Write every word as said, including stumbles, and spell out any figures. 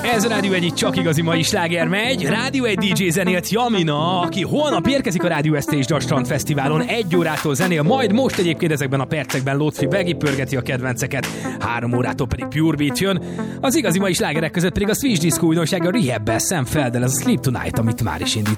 Ez a Rádió egy csak igazi mai sláger megy. Rádió egy dé dzsé zenélt Jamina, aki holnap érkezik a Rádió es té és Strand Fesztiválon. Egy órától zenél, majd most egyébként ezekben a percekben Lótfi begipörgeti a kedvenceket. Három órától pedig Pure Beat jön. Az igazi mai slágerek között pedig a Switch Disco újdonsága Rehab-bel, Sam Felddel, ez a Sleep Tonight, amit már is indít.